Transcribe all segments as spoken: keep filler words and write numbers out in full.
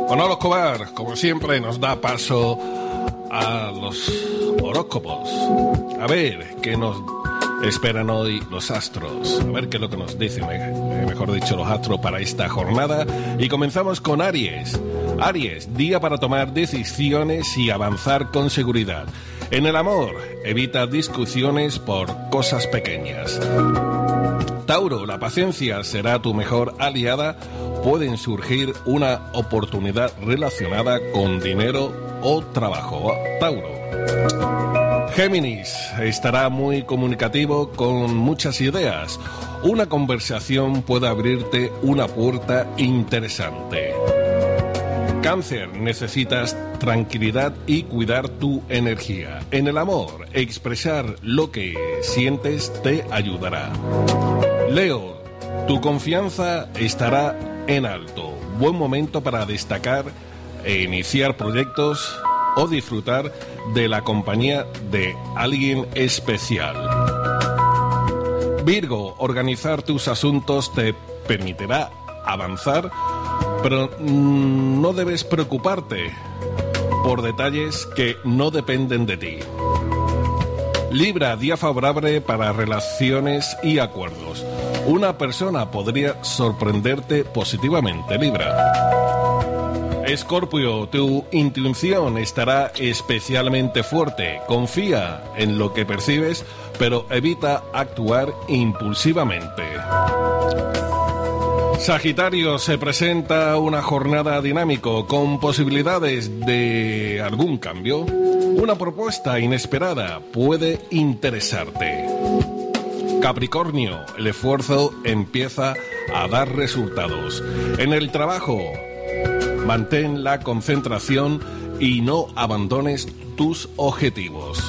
Manolo Escobar, como siempre, nos da paso a los horóscopos. A ver qué nos esperan hoy los astros. A ver qué es lo que nos dicen, mejor dicho, los astros para esta jornada. Y comenzamos con Aries. Aries, día para tomar decisiones y avanzar con seguridad. En el amor, evita discusiones por cosas pequeñas. Tauro, la paciencia será tu mejor aliada. Pueden surgir una oportunidad relacionada con dinero o trabajo. Tauro. Géminis, estará muy comunicativo con muchas ideas. Una conversación puede abrirte una puerta interesante. Cáncer, necesitas tranquilidad y cuidar tu energía. En el amor, expresar lo que sientes te ayudará. Leo, tu confianza estará en alto. Buen momento para destacar e iniciar proyectos o disfrutar de la compañía de alguien especial. Virgo, organizar tus asuntos te permitirá avanzar, pero no debes preocuparte por detalles que no dependen de ti. Libra, día favorable para relaciones y acuerdos. Una persona podría sorprenderte positivamente, Libra. Escorpio, tu intuición estará especialmente fuerte. Confía en lo que percibes, pero evita actuar impulsivamente. Sagitario, se presenta una jornada dinámico con posibilidades de algún cambio. Una propuesta inesperada puede interesarte. Capricornio, el esfuerzo empieza a dar resultados. En el trabajo, mantén la concentración y no abandones tus objetivos.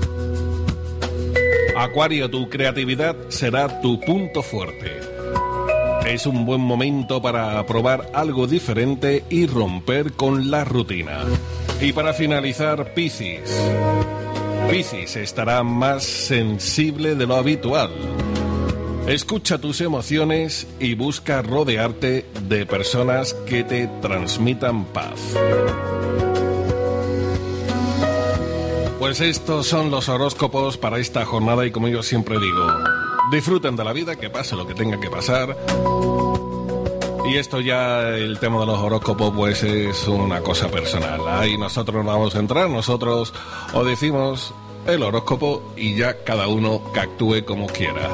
Acuario, tu creatividad será tu punto fuerte. Es un buen momento para probar algo diferente y romper con la rutina. Y para finalizar, Piscis. Piscis estará más sensible de lo habitual. Escucha tus emociones y busca rodearte de personas que te transmitan paz. Pues estos son los horóscopos para esta jornada y, como yo siempre digo, disfruten de la vida, que pase lo que tenga que pasar. Y esto ya, el tema de los horóscopos, pues es una cosa personal. Ahí nosotros no vamos a entrar, nosotros os decimos el horóscopo y ya cada uno que actúe como quiera.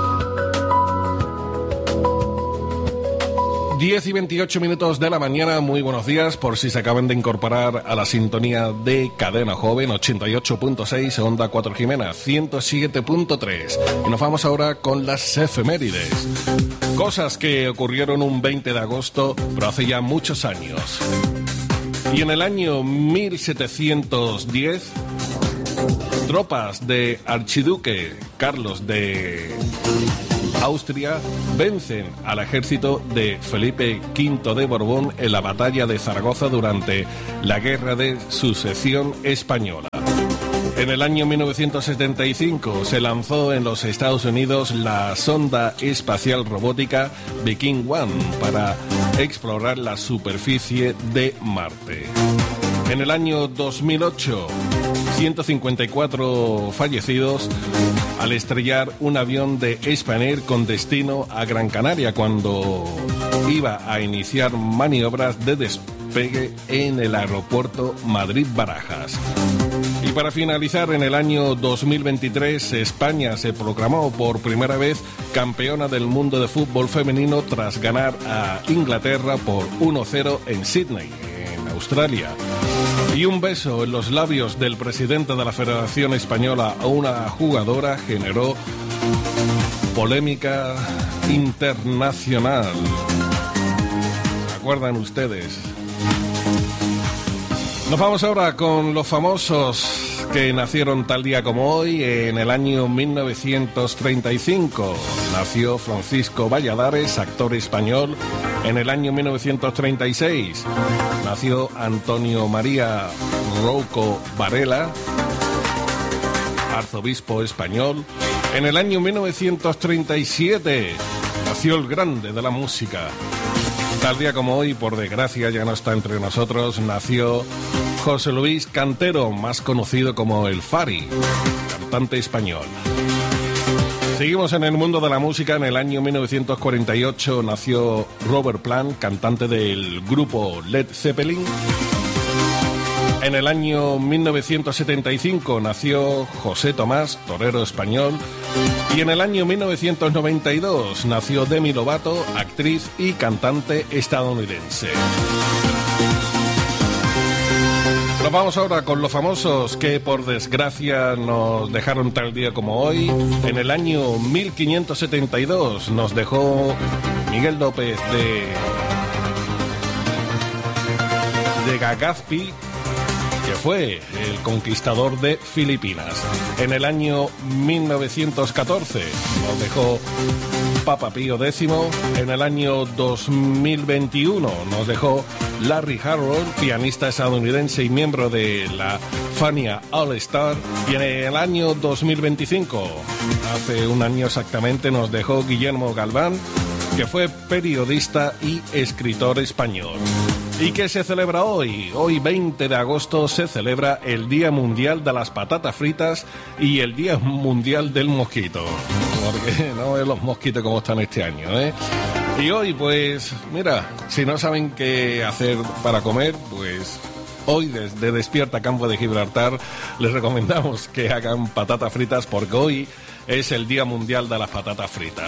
diez y veintiocho minutos de la mañana, muy buenos días por si se acaban de incorporar a la sintonía de Cadena Joven, ochenta y ocho punto seis, Onda cuatro Jimena, ciento siete punto tres. Y nos vamos ahora con las efemérides. Cosas que ocurrieron un veinte de agosto, pero hace ya muchos años. Y en el año mil setecientos diez, tropas de Archiduque Carlos de Austria vencen al ejército de Felipe quinto de Borbón en la batalla de Zaragoza durante la Guerra de Sucesión Española. En el año mil novecientos setenta y cinco se lanzó en los Estados Unidos la sonda espacial robótica Viking One para explorar la superficie de Marte. En el año dos mil ocho, ciento cincuenta y cuatro fallecidos al estrellar un avión de Spanair con destino a Gran Canaria cuando iba a iniciar maniobras de despegue en el aeropuerto Madrid-Barajas. Y para finalizar, en el año dos mil veintitrés, España se proclamó por primera vez campeona del mundo de fútbol femenino tras ganar a Inglaterra por uno cero en Sydney, en Australia. Y un beso en los labios del presidente de la Federación Española a una jugadora generó polémica internacional. ¿Se acuerdan ustedes? Nos vamos ahora con los famosos que nacieron tal día como hoy. En el año mil novecientos treinta y cinco nació Francisco Valladares, actor español. En el año mil novecientos treinta y seis nació Antonio María Rouco Varela, arzobispo español. En el año mil novecientos treinta y siete nació el grande de la música, Tal día como hoy, por desgracia, ya no está entre nosotros, nació José Luis Cantero, más conocido como el Fari, cantante español. Seguimos en el mundo de la música. En el año mil novecientos cuarenta y ocho nació Robert Plant, cantante del grupo Led Zeppelin. En el año mil novecientos setenta y cinco nació José Tomás, torero español. Y en el año mil novecientos noventa y dos nació Demi Lovato, actriz y cantante estadounidense. Nos vamos ahora con los famosos que por desgracia nos dejaron tal día como hoy. En el año mil quinientos setenta y dos nos dejó Miguel López de, de Legazpi, que fue el conquistador de Filipinas. En el año mil novecientos catorce nos dejó Papa Pío décimo. En el año dos mil veintiuno nos dejó Larry Harlow, pianista estadounidense y miembro de la Fania All Star. Y en el año dos mil veinticinco, hace un año exactamente, nos dejó Guillermo Galván, que fue periodista y escritor español. ¿Y qué se celebra hoy? Hoy, veinte de agosto, se celebra el Día Mundial de las Patatas Fritas y el Día Mundial del Mosquito. Porque no ves los mosquitos como están este año, ¿eh? Y hoy, pues, mira, si no saben qué hacer para comer, pues hoy desde Despierta Campo de Gibraltar les recomendamos que hagan patatas fritas, porque hoy es el Día Mundial de las Patatas Fritas.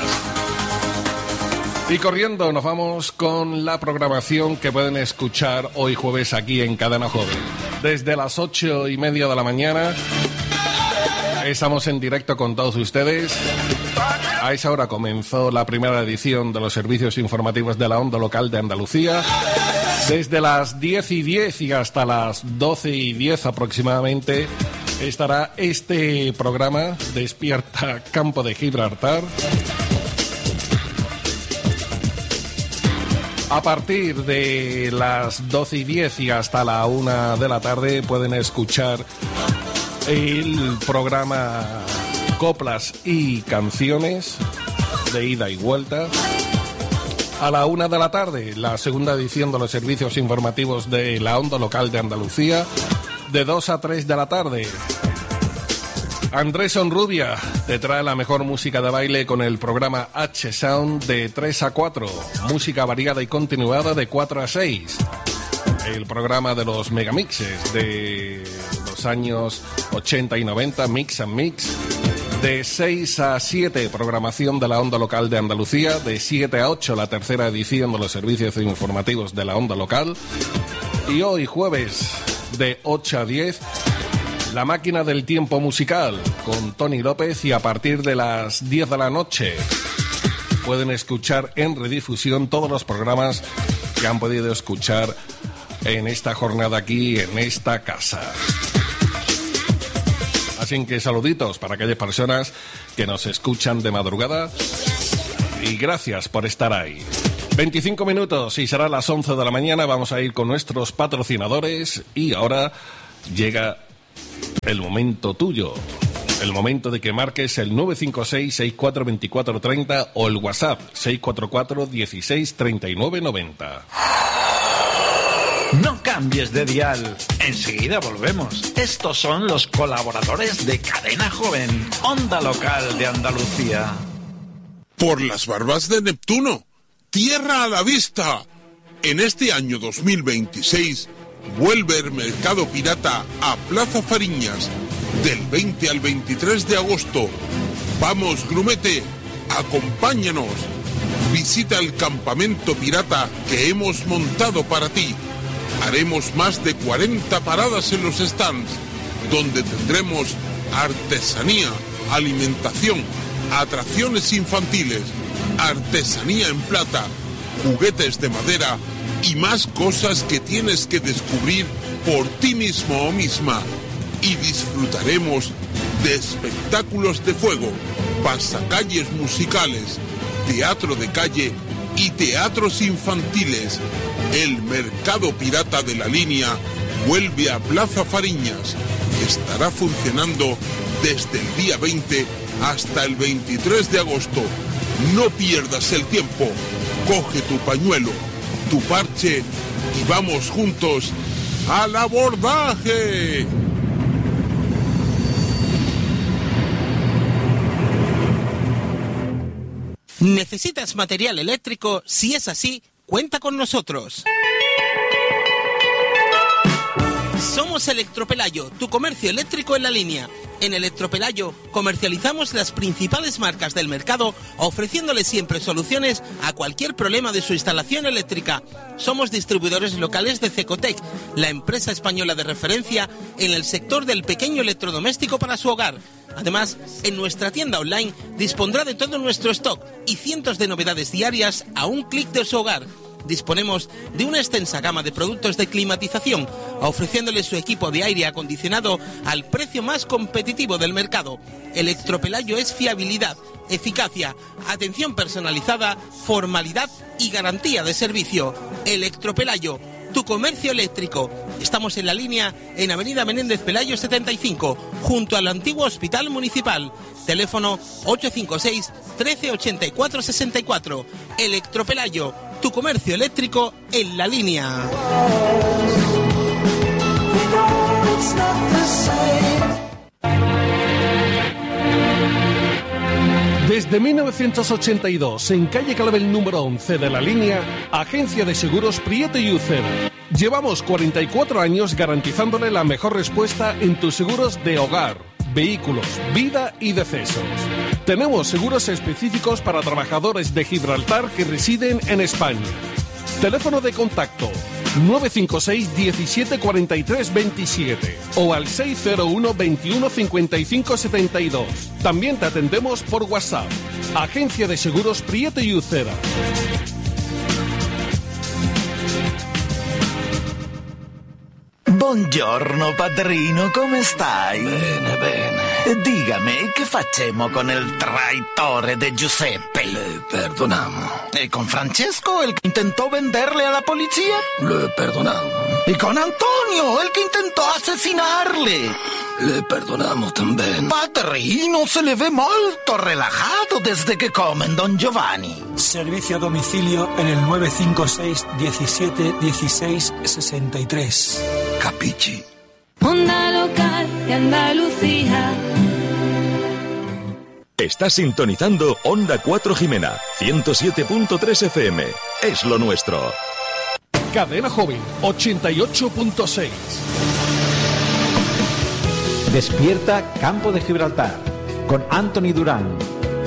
Y corriendo nos vamos con la programación que pueden escuchar hoy jueves aquí en Cadena Joven. Desde las ocho y media de la mañana estamos en directo con todos ustedes. A esa hora comenzó la primera edición de los servicios informativos de la Onda Local de Andalucía. Desde las diez y diez y hasta las doce y diez aproximadamente estará este programa Despierta Campo de Gibraltar. A partir de las doce y diez y hasta la una de la tarde pueden escuchar el programa Coplas y Canciones de ida y vuelta. A la una de la tarde, la segunda edición de los servicios informativos de la Onda Local de Andalucía. De dos a tres de la tarde, Andrés Onrubia te trae la mejor música de baile con el programa H-Sound de tres a cuatro. Música variada y continuada de cuatro a seis. El programa de los megamixes de los años ochenta y noventa, Mix and Mix. De seis a siete, programación de la Onda Local de Andalucía. De siete a ocho, la tercera edición de los servicios informativos de la Onda Local. Y hoy jueves, de ocho a diez... La Máquina del Tiempo Musical con Tony López, y a partir de las diez de la noche pueden escuchar en redifusión todos los programas que han podido escuchar en esta jornada aquí, en esta casa. Así que saluditos para aquellas personas que nos escuchan de madrugada y gracias por estar ahí. veinticinco minutos y será las once de la mañana. Vamos a ir con nuestros patrocinadores y ahora llega el momento tuyo, el momento de que marques el nueve cinco seis, seis cuatro dos cuatro tres cero o el WhatsApp seis cuatro cuatro, dieciséis, treinta y nueve, noventa. No cambies de dial, enseguida volvemos. Estos son los colaboradores de Cadena Joven, Onda Local de Andalucía. Por las barbas de Neptuno, tierra a la vista. En este año dos mil veintiséis... vuelve el Mercado Pirata a Plaza Fariñas, del veinte al veintitrés de agosto. Vamos, grumete, acompáñanos. Visita el campamento pirata que hemos montado para ti. Haremos más de cuarenta paradas en los stands, donde tendremos artesanía, alimentación, atracciones infantiles, artesanía en plata, juguetes de madera y más cosas que tienes que descubrir por ti mismo o misma. Y disfrutaremos de espectáculos de fuego, pasacalles musicales, teatro de calle y teatros infantiles. El Mercado Pirata de la Línea vuelve a Plaza Fariñas. Estará funcionando desde el día veinte hasta el veintitrés de agosto. No pierdas el tiempo. Coge tu pañuelo, tu parche y vamos juntos al abordaje. ¿Necesitas material eléctrico? Si es así, cuenta con nosotros. Somos Electropelayo, tu comercio eléctrico en la línea. En Electropelayo comercializamos las principales marcas del mercado, ofreciéndole siempre soluciones a cualquier problema de su instalación eléctrica. Somos distribuidores locales de Cecotec, la empresa española de referencia en el sector del pequeño electrodoméstico para su hogar. Además, en nuestra tienda online dispondrá de todo nuestro stock y cientos de novedades diarias a un clic de su hogar. Disponemos de una extensa gama de productos de climatización, ofreciéndole su equipo de aire acondicionado al precio más competitivo del mercado. Electropelayo es fiabilidad, eficacia, atención personalizada, formalidad y garantía de servicio. Electropelayo, tu comercio eléctrico. Estamos en la línea en Avenida Menéndez Pelayo setenta y cinco, junto al antiguo Hospital Municipal. Teléfono ocho cinco seis, trece ochenta y cuatro sesenta y cuatro. Electropelayo, tu comercio eléctrico en la línea. Desde mil novecientos ochenta y dos, en calle Clavel número once de la línea, Agencia de Seguros Prieto y Uceda. Llevamos cuarenta y cuatro años garantizándole la mejor respuesta en tus seguros de hogar, vehículos, vida y decesos. Tenemos seguros específicos para trabajadores de Gibraltar que residen en España. Teléfono de contacto nueve cinco seis, diecisiete, cuarenta y tres, veintisiete o al seis cero uno, veintiuno, cincuenta y cinco, setenta y dos. También te atendemos por WhatsApp. Agencia de Seguros Prieto y Uceda. Buongiorno padrino, come stai? Bene, bene. Dígame, che facciamo con il traitore de Giuseppe? Le perdonamos. ¿Y con Francesco, el que intentó venderle a la policía? Le perdonamos. ¿Y con Antonio, el que intentó asesinarle? Le perdonamos también. Padrino, se le ve molto relajado desde que comen, don Giovanni. Servicio a domicilio en el nueve cinco seis, diecisiete, dieciséis, sesenta y tres. Capichi. Onda Local de Andalucía. Estás sintonizando Onda cuatro Jimena, ciento siete punto tres F M. Es lo nuestro. Cadena Joven, ochenta y ocho punto seis. Despierta Campo de Gibraltar, con Anthony Durán.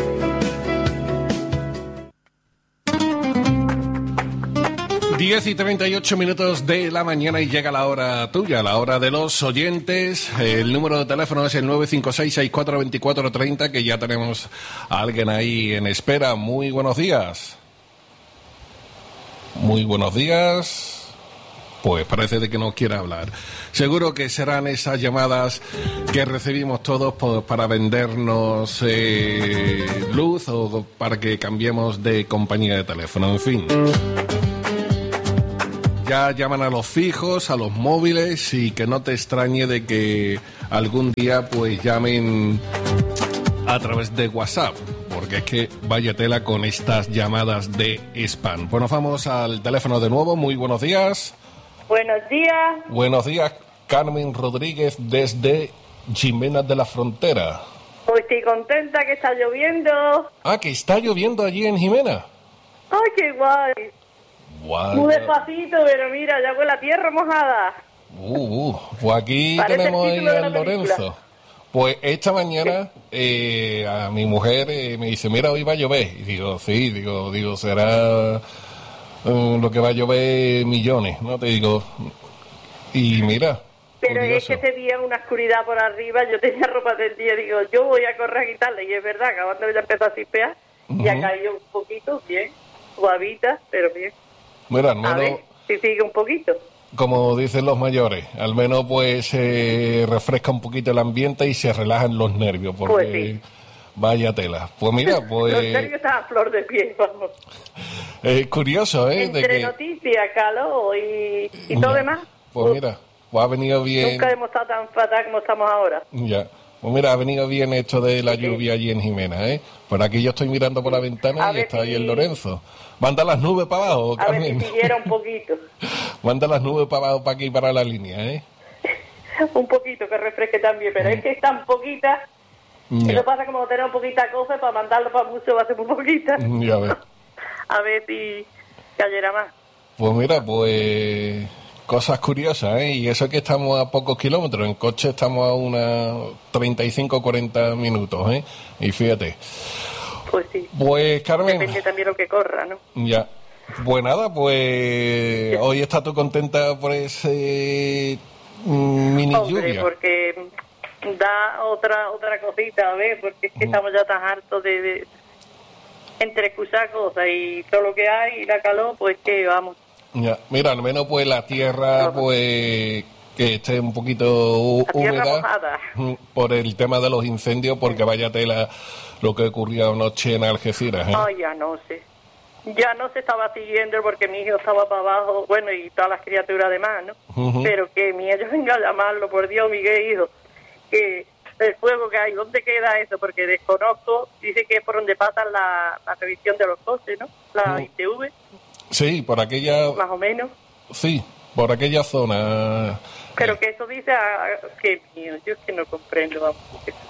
diez y treinta y ocho minutos de la mañana y llega la hora tuya, la hora de los oyentes. El número de teléfono es el nueve cinco seis, sesenta y cuatro, veinticuatro treinta, que ya tenemos a alguien ahí en espera. Muy buenos días. Muy buenos días. Pues parece de que no quiere hablar. Seguro que serán esas llamadas que recibimos todos por, para vendernos eh, luz o para que cambiemos de compañía de teléfono, en fin. Ya llaman a los fijos, a los móviles, y que no te extrañe de que algún día pues llamen a través de WhatsApp, porque es que vaya tela con estas llamadas de spam. Bueno, vamos al teléfono de nuevo. Muy buenos días. Buenos días. Buenos días, Carmen Rodríguez desde Jimena de la Frontera. Pues estoy contenta que está lloviendo. Ah, que está lloviendo allí en Jimena. Ay, qué guay. Guay. Muy despacito, pero mira, ya con la tierra mojada. Uh, uh, pues aquí Parece tenemos el ahí título de al la película. Lorenzo. Pues esta mañana eh, a mi mujer eh, me dice, mira, hoy va a llover. Y digo, sí, digo, digo, será uh, lo que va a llover millones, ¿no? Te digo, y mira, Pero curioso. es que este día una oscuridad por arriba, yo tenía ropa tendida, digo, yo voy a correr a quitarla, y es verdad, acabando de ya empezó a chispear, y ha Ujú. caído un poquito, bien, suavita, pero bien. Mira, al A menos, ver, si sigue un poquito. como dicen los mayores, al menos pues se refresca un poquito el ambiente y se relajan los nervios, porque Pues sí. vaya tela. Pues mira, pues Los nervios están a flor de piel, vamos. es curioso, ¿eh? De Entre que, noticias, calor y, y todo Ya. demás. Pues mira, pues ha venido bien. Nunca hemos estado tan fatal como estamos ahora. Ya. Pues mira, ha venido bien esto de la lluvia allí en Jimena, ¿eh? Por aquí yo estoy mirando por la ventana A y ver está ahí si- el Lorenzo. Manda las nubes para abajo, A Carmen. ver si siguiera un poquito. Manda las nubes para abajo, para aquí, para la línea, ¿eh? Un poquito, que refresque también, pero es que es tan poquita. Ya. Eso pasa como tener poquita cosa, para mandarlo para mucho va a ser muy poquita. Ya ves. A ver si cayera más. Pues mira, pues cosas curiosas, ¿eh? Y eso que estamos a pocos kilómetros, en coche estamos a unas treinta y cinco, cuarenta minutos, ¿eh? Y fíjate. Pues sí. Pues Carmen. Depende también lo que corra, ¿no? Ya. Pues nada, pues hoy estás tú contenta por ese mm, mini Hombre, lluvia. porque da otra otra cosita, a ver, porque es que estamos ya tan hartos de, de entre escuchar cosas y todo lo que hay y la calor, pues que vamos. Ya. Mira, al menos pues la tierra, pues que esté un poquito La tierra húmeda mojada. mm, por el tema de los incendios, porque vaya tela lo que ocurrió anoche en Algeciras, ¿eh? Ay, ya no sé. Ya no se estaba siguiendo porque mi hijo estaba para abajo, bueno, y todas las criaturas demás, ¿no? Ujú. Pero que mi ellos venga a llamarlo, por Dios, Miguel, hijo, que el fuego que hay, ¿dónde queda eso? Porque desconozco, dice que es por donde pasa la, la revisión de los coches, ¿no? La Mm. I T V, Sí, por aquella, más o menos. sí, por aquella zona. Pero que eso dice a, a- que mío, yo es que no comprendo, vamos.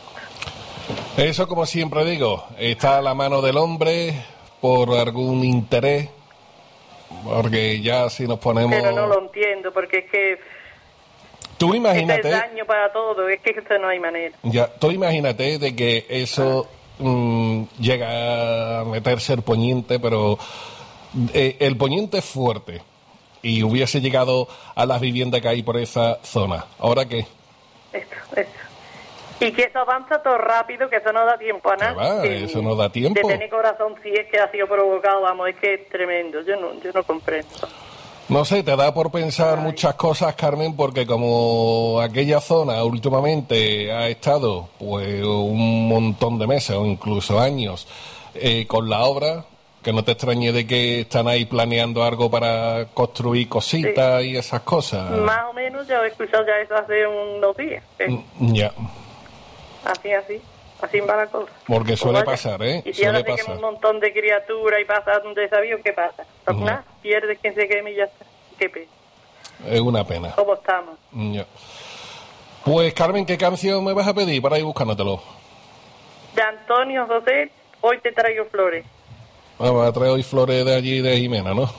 Eso, como siempre digo, está a la mano del hombre por algún interés, porque ya si nos ponemos... Pero no lo entiendo, porque es que Tú este imagínate, es daño para todo, es que esto no hay manera. ya, tú imagínate de que eso mm, llega a meterse el poniente, pero eh, el poniente es fuerte y hubiese llegado a las viviendas que hay por esa zona. ¿Ahora qué? Esto, esto. Y que eso avanza todo rápido, que eso no da tiempo a ¿Qué nada. va? Que- Eso no da tiempo. De tener corazón, si es que ha sido provocado, vamos, es que es tremendo. Yo no, yo no comprendo. No sé, te da por pensar muchas cosas, Carmen, porque como aquella zona últimamente ha estado pues un montón de meses o incluso años eh, con la obra, que no te extrañe de que están ahí planeando algo para construir cositas y esas cosas. Más o menos, yo he escuchado ya eso hace unos días. ¿eh? Ya, Así, así. Así va la cosa. porque suele Pues vaya. pasar, ¿eh? Y si ahora Suele se quema pasar. un montón de criaturas y pasa un desafío, ¿qué pasa? Pues Ujú. nada, pierde quien se queme y ya está. Qué pena. Es una pena. ¿Cómo estamos? Ya. Pues, Carmen, ¿qué canción me vas a pedir para ir buscándotelo? De Antonio José, hoy te traigo flores. Ah, me traer hoy flores de allí de Jimena, ¿no?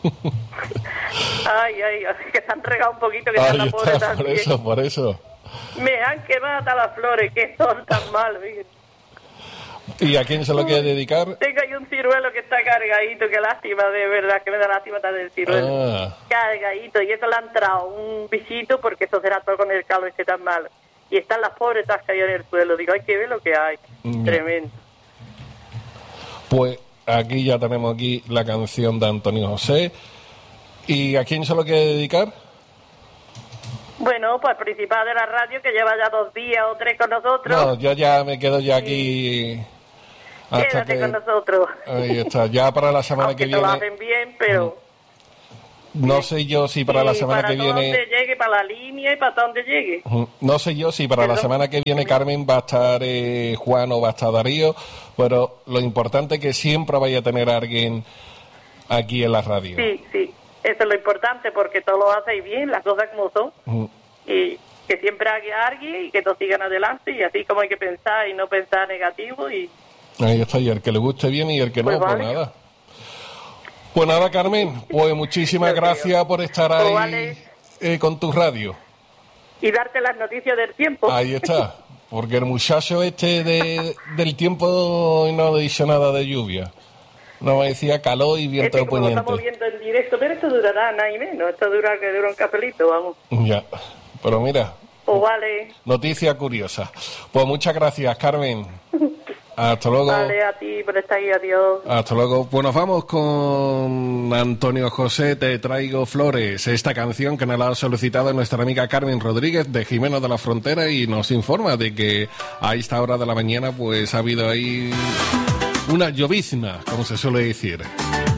Ay, ay, ay, que se han regado un poquito, que Ahí están la pobre está, por también. eso, por eso. Me han quemado hasta las flores, que son tan malos. fíjate. ¿Y a quién se lo quiere dedicar? Tengo ahí un ciruelo que está cargadito, qué lástima, de verdad, que me da lástima estar del ciruelo. Ah, Cargadito, y eso le ha entrado un bichito, porque eso será todo con el calor este tan malo. Y están las pobres todas caídas en el suelo. Digo, hay que ver lo que hay. Mm. Tremendo. pues aquí ya tenemos aquí la canción de Antonio José. ¿Y a quién se lo quiere dedicar? Bueno, pues el principal de la radio, que lleva ya dos días o tres con nosotros. No, yo ya me quedo ya aquí hasta Quédate que... con nosotros. Ahí está, ya para la semana Aunque que te lo viene. hacen bien, pero... No sé yo si para la y semana para que todo viene... donde llegue, para la línea y para todo donde llegue. Ujú. No sé yo si para la Perdón. semana que viene, Carmen, va a estar eh, Juan o va a estar Darío, pero lo importante es que siempre vaya a tener a alguien aquí en la radio. Sí, sí. Eso es lo importante, porque todo lo hacéis bien, las cosas como son. Ujú. Y que siempre haya alguien y que todos sigan adelante. Y así como hay que pensar y no pensar negativo. Y Ahí está, y el que le guste bien y el que no, Pues pues vale. nada. Pues nada, Carmen, pues muchísimas Yo gracias creo. por estar Pues ahí vale. eh, con tu radio. y darte las noticias del tiempo. Ahí está, porque el muchacho este de, del tiempo no dice nada de lluvia. No me decía calor y viento Este, como lo estamos poniente. viendo en directo, pero esto durará nada y menos. Esto dura que dura un cafelito, vamos. Ya, pero mira, Pues vale, noticia curiosa. Pues muchas gracias, Carmen. Hasta luego. vale a ti por estar ahí, adiós. Hasta luego. Pues nos vamos con Antonio José, Te traigo flores. Esta canción que nos la ha solicitado nuestra amiga Carmen Rodríguez de Jimena de la Frontera y nos informa de que a esta hora de la mañana pues ha habido ahí una llovizna, como se suele decir.